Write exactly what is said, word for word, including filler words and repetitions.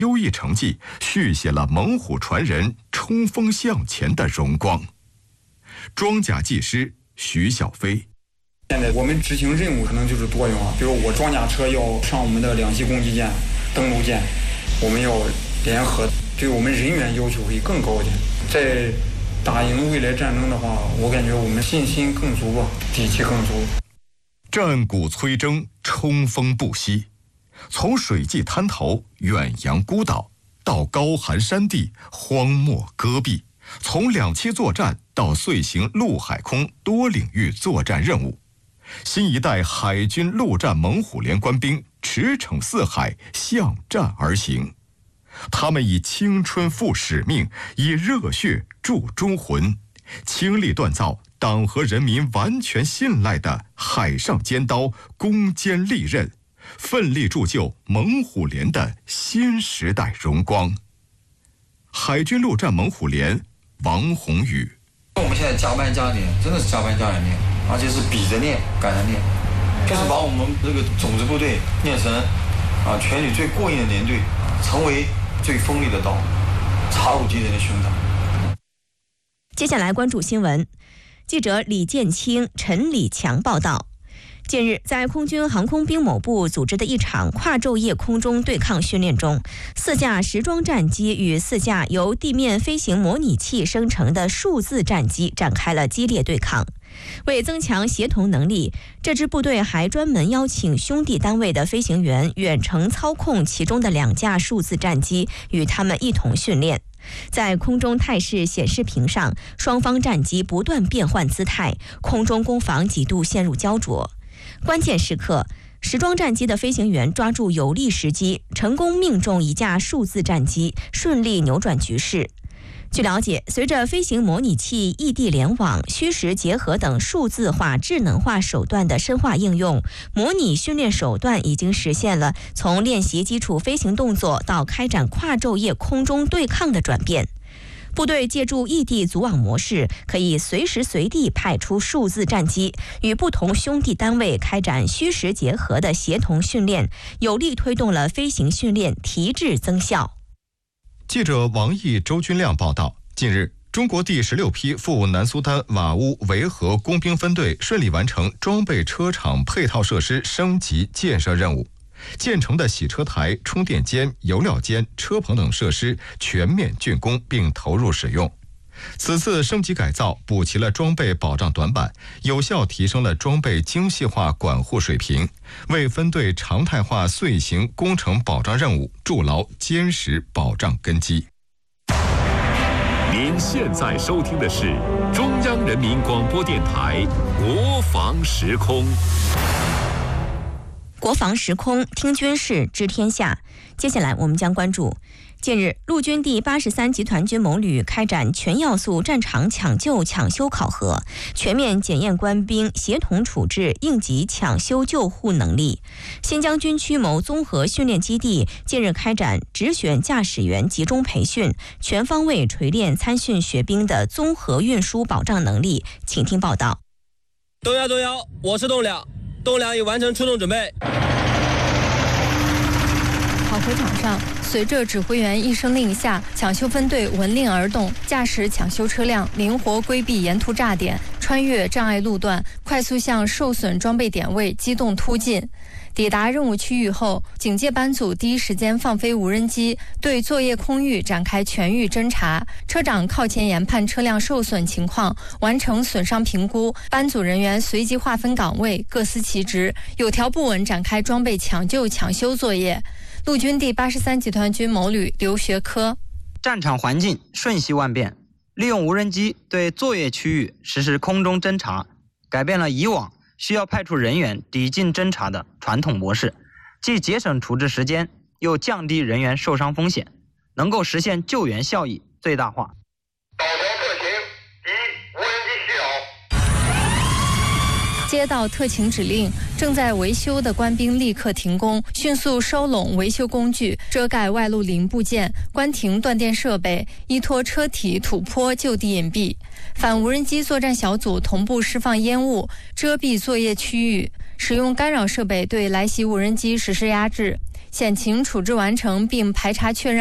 优异成绩续写了猛虎传人冲锋向前的荣光。装甲技师徐小飞。 现在我们执行任务可能就是多样化，比如我装甲车要上我们的两栖攻击舰、登陆舰，我们要联合，对我们人员要求会更高一点。在打赢未来战争的话，我感觉我们信心更足吧，底气更足。 战鼓催征，冲锋不息，从水际滩头、远洋孤岛到高寒山地、荒漠戈壁，从两栖作战到遂行陆海空多领域作战任务，新一代海军陆战猛虎连官兵驰骋四海，向战而行。他们以青春赴使命，以热血铸忠魂，倾力锻造党和人民完全信赖的海上尖刀，攻坚利刃，奋力铸就猛虎连的新时代荣光。海军陆战猛虎连王宏宇。 我们现在加班加点，真的是加班加点练，而且是比着练赶着练，就是把我们这个种子部队练成啊全旅最过硬的连队，成为最锋利的刀，插入敌人的胸膛。 接下来关注新闻，记者李建清、陈李强报道。近日，在空军航空兵某部组织的一场跨昼夜空中对抗训练中，四架时装战机与四架由地面飞行模拟器生成的数字战机展开了激烈对抗。为增强协同能力，这支部队还专门邀请兄弟单位的飞行员远程操控其中的两架数字战机，与他们一同训练。在空中态势显示屏上，双方战机不断变换姿态，空中攻防几度陷入焦灼。关键时刻，时装战机的飞行员抓住有利时机，成功命中一架数字战机，顺利扭转局势。据了解，随着飞行模拟器、异地联网、虚实结合等数字化、智能化手段的深化应用，模拟训练手段已经实现了从练习基础飞行动作到开展跨昼夜空中对抗的转变。部队借助异地组网模式，可以随时随地派出数字战机，与不同兄弟单位开展虚实结合的协同训练，有力推动了飞行训练提质增效。 记者王毅、周军亮报道，近日，中国第十六批赴南苏丹瓦乌维和工兵分队顺利完成装备车厂配套设施升级建设任务，建成的洗车台、充电间、油料间、车棚等设施全面竣工并投入使用。此次升级改造补齐了装备保障短板，有效提升了装备精细化管护水平，为分队常态化遂行工程保障任务筑牢坚实保障根基。 您现在收听的是中央人民广播电台国防时空。 国防时空，听军事，知天下。接下来我们将关注，近日，陆军第八十三集团军某旅开展全要素战场抢救抢修考核，全面检验官兵协同处置、应急抢修救护能力。新疆军区某综合训练基地近日开展直选驾驶员集中培训，全方位锤炼参训学兵的综合运输保障能力。请听报道。 东幺东幺，我是栋梁，栋梁已完成出动准备。 考核场上，随着指挥员一声令下，抢修分队闻令而动，驾驶抢修车辆灵活规避沿途炸点，穿越障碍路段，快速向受损装备点位机动突进。抵达任务区域后，警戒班组第一时间放飞无人机，对作业空域展开全域侦查。车长靠前研判车辆受损情况，完成损伤评估。班组人员随即划分岗位，各司其职，有条不紊展开装备抢救抢修作业。陆军第八十三集团军某旅刘学科： 战场环境瞬息万变，利用无人机对作业区域实施空中侦察，改变了以往需要派出人员抵近侦察的传统模式，既节省处置时间，又降低人员受伤风险，能够实现救援效益最大化。 接到特情指令，正在维修的官兵立刻停工，迅速收拢维修工具，遮盖外露零部件，关停断电设备，依托车体土坡就地隐蔽。反无人机作战小组同步释放烟雾，遮蔽作业区域，使用干扰设备对来袭无人机实施压制。 险情处置完成并排查确认